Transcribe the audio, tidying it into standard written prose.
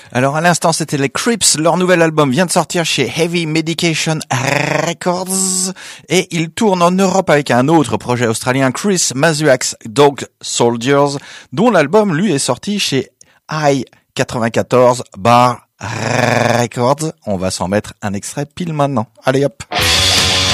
Alors à l'instant c'était les Crips, leur nouvel album vient de sortir chez Heavy Medication Records et ils tournent en Europe avec un autre projet australien, Chris Mazuak's Dog Soldiers, dont l'album lui est sorti chez I94 Bar Records. On va s'en mettre un extrait pile maintenant. Allez hop.